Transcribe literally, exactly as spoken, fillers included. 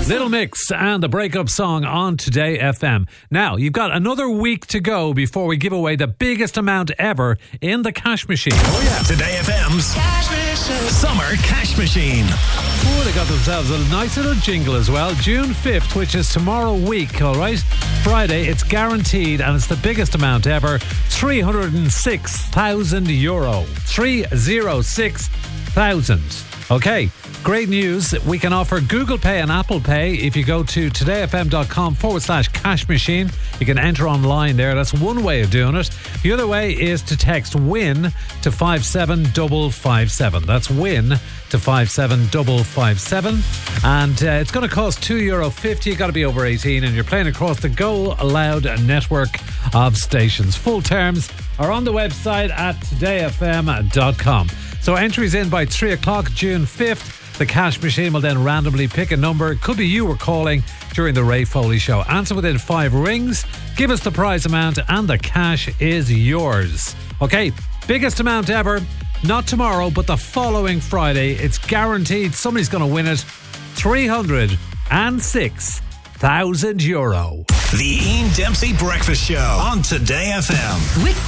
Little Mix and the breakup song on Today F M. Now, you've got another week to go before we give away the biggest amount ever in the cash machine. Oh, yeah. Today F M's Cash Machine. Summer Cash Machine. Oh, they got themselves a nice little jingle as well. June fifth, which is tomorrow week, all right? Friday, it's guaranteed, and it's the biggest amount ever. three hundred six thousand euro. three hundred six thousand. Okay, great news. We can offer Google Pay and Apple Pay. If you go to todayfm.com forward slash cash machine, you can enter online there. That's one way of doing it. The other way is to text WIN to five seven five five seven. That's WIN to five seven five five seven. And uh, it's going to cost two euro fifty. You've got to be over eighteen, and you're playing across the Go Loud network of stations. Full terms are on the website at today f m dot com. So entries in by three o'clock, June fifth. The cash machine will then randomly pick a number. It could be you were calling during the Ray Foley show. Answer within five rings. Give us the prize amount and the cash is yours. Okay, biggest amount ever. Not tomorrow, but the following Friday. It's guaranteed somebody's going to win it. three hundred six thousand euro. The Ian Dempsey Breakfast Show on Today F M. With